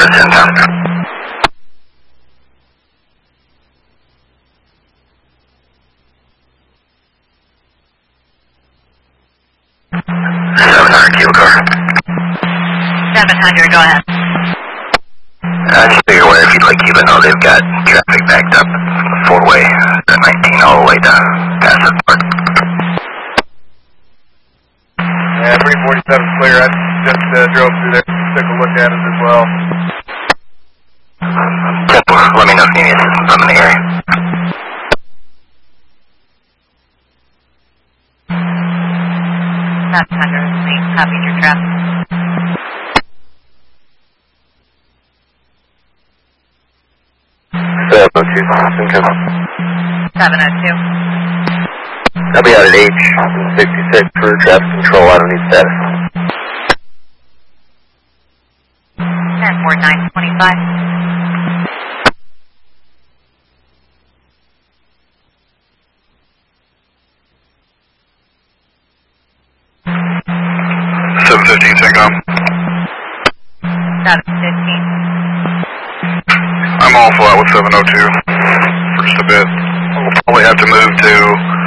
Go ahead. Just so you're aware, if you'd like to know, they've got traffic backed up four-way, 19 all the way to Passive Park. Yeah, 347 clear. I just drove through there, took a look at it as well. Let me know if you need assistance. I'm in the area. That's 100. Please copy your traffic. $702. 702. I'll be out at H66 for traffic control. I don't need status. 10-4925. Centcom. 715. I'm all flat with 702. First a bit. We'll probably have to move to